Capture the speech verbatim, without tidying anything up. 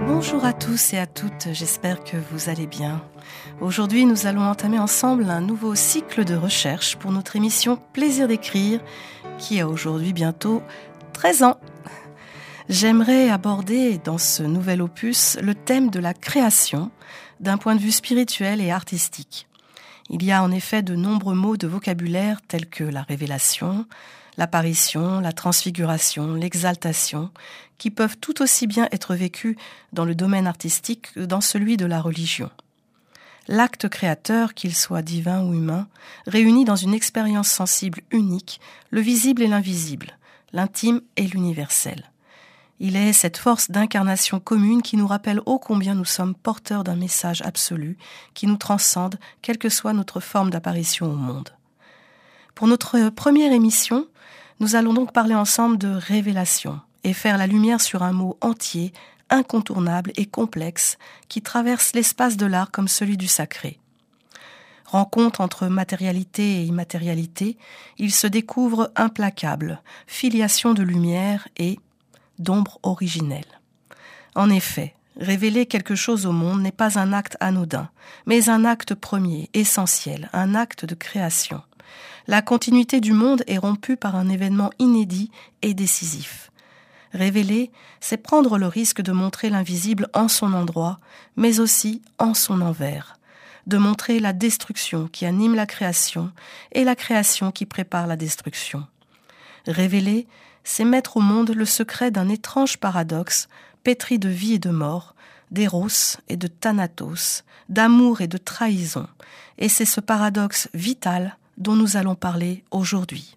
Bonjour à tous et à toutes, j'espère que vous allez bien. Aujourd'hui, nous allons entamer ensemble un nouveau cycle de recherche pour notre émission Plaisir d'écrire, qui a aujourd'hui bientôt treize ans. J'aimerais aborder dans ce nouvel opus le thème de la création d'un point de vue spirituel et artistique. Il y a en effet de nombreux mots de vocabulaire tels que la révélation, l'apparition, la transfiguration, l'exaltation, qui peuvent tout aussi bien être vécus dans le domaine artistique que dans celui de la religion. L'acte créateur, qu'il soit divin ou humain, réunit dans une expérience sensible unique le visible et l'invisible, l'intime et l'universel. Il est cette force d'incarnation commune qui nous rappelle ô combien nous sommes porteurs d'un message absolu qui nous transcende, quelle que soit notre forme d'apparition au monde. Pour notre première émission, nous allons donc parler ensemble de révélation et faire la lumière sur un mot entier, incontournable et complexe qui traverse l'espace de l'art comme celui du sacré. Rencontre entre matérialité et immatérialité, il se découvre implacable, filiation de lumière et d'ombre originelle. En effet, révéler quelque chose au monde n'est pas un acte anodin, mais un acte premier, essentiel, un acte de création. La continuité du monde est rompue par un événement inédit et décisif. Révéler, c'est prendre le risque de montrer l'invisible en son endroit, mais aussi en son envers, de montrer la destruction qui anime la création et la création qui prépare la destruction. Révéler, c'est mettre au monde le secret d'un étrange paradoxe, pétri de vie et de mort, d'éros et de thanatos, d'amour et de trahison. Et c'est ce paradoxe vital dont nous allons parler aujourd'hui.